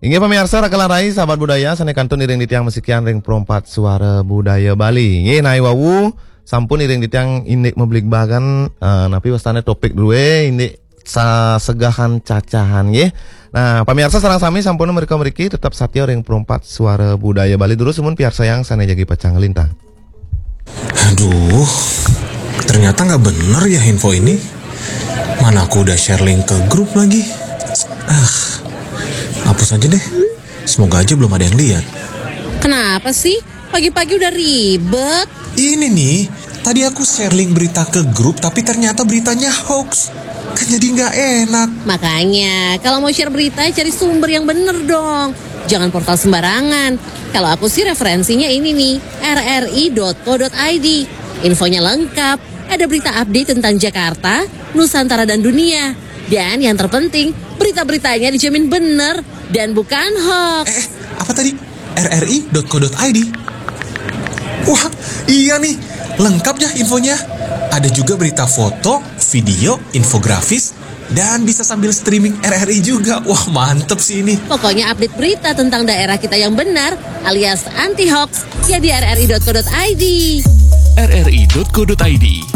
Ingat pemirsa rakalan rai sahabat budaya sana kantun iring di tiang mesikian ring perompat suara budaya Bali. Ye nai wawu sampun iring di tiang indik membeli bagan napi wastane topik dulu indik segahan cacahan ye. Nah pemirsa sarang sami sampun mereka-meriki tetap satya ring perompat suara budaya Bali dulu semun piar sayang sana jagi pacang lintang. Aduh, ternyata nggak bener ya info ini. Mana aku udah share link ke grup lagi. Hapus aja deh. Semoga aja belum ada yang lihat. Kenapa sih? Pagi-pagi udah ribet. Ini nih, tadi aku share link berita ke grup tapi ternyata beritanya hoax. Kan jadi nggak enak. Makanya, kalau mau share berita cari sumber yang bener dong. Jangan portal sembarangan. Kalau aku sih referensinya ini nih, rri.co.id. Infonya lengkap. Ada berita update tentang Jakarta, Nusantara dan dunia. Dan yang terpenting, berita-beritanya dijamin bener dan bukan hoax. Apa tadi? rri.co.id. Wah, iya nih. Lengkap ya infonya. Ada juga berita foto, video, infografis, dan bisa sambil streaming RRI juga. Wah, mantep sih ini. Pokoknya update berita tentang daerah kita yang benar alias anti hoax ya di rri.co.id. rri.co.id